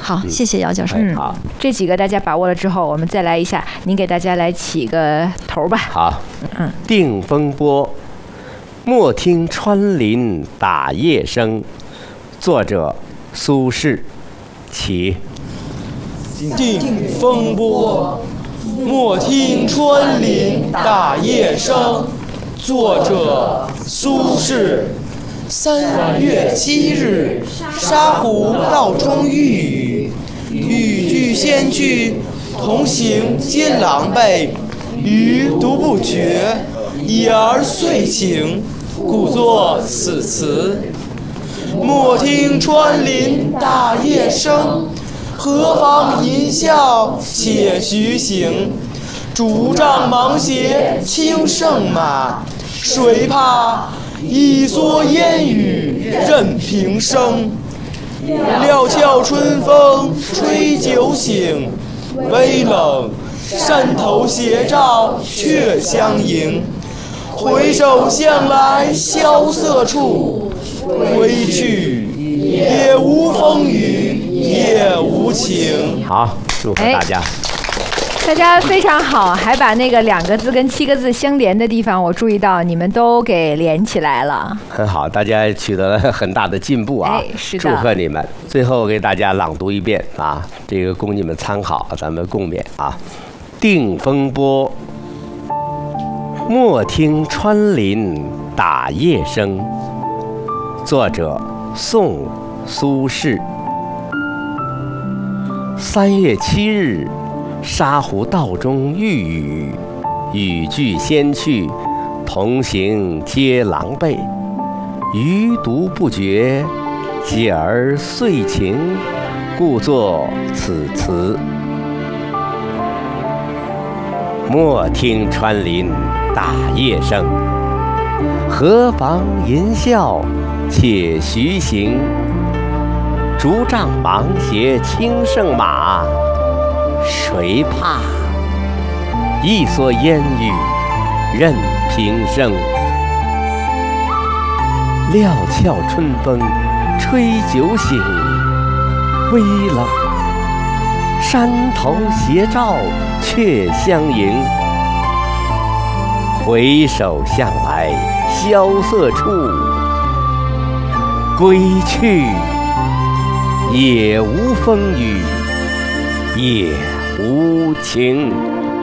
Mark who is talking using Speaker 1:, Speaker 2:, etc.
Speaker 1: 好，谢谢姚教授。
Speaker 2: 好，
Speaker 3: 这几个大家把握了之后，我们再来一下，您给大家来起个头吧。
Speaker 2: 好，定风波，莫听穿林打叶声。作者苏轼。起。
Speaker 4: 定风波，莫听穿林打叶声。作者苏轼。3月7日，沙湖道中遇雨，雨具先去，同行皆狼狈。余独不觉，已而遂晴，故作此词。莫听穿林打叶声，何妨吟啸且徐行。竹杖芒鞋轻胜马，谁怕一蓑烟雨任平生。料峭春风吹酒醒，微冷山头斜照却相迎。回首向来萧瑟处，归去也无风雨也无晴。
Speaker 2: 好，祝福大家。
Speaker 3: 大家非常好，还把那个2个字跟7个字相连的地方，我注意到你们都给连起来了。
Speaker 2: 很好，大家取得了很大的进步啊！
Speaker 3: 是的，
Speaker 2: 祝贺你们。最后给大家朗读一遍啊，这个供你们参考，咱们共勉啊。定风波，莫听穿林打叶声。作者宋苏轼。3月7日，沙湖道中遇雨，雨具先去，同行皆狼狈。余独不觉，已而遂晴，故作此词。莫听穿林打叶声，何妨吟啸且徐行。竹杖芒鞋轻胜马，谁怕一蓑烟雨任平生。料峭春风吹酒醒，微冷山头斜照却相迎。回首向来萧瑟处，归去也无风雨也无晴。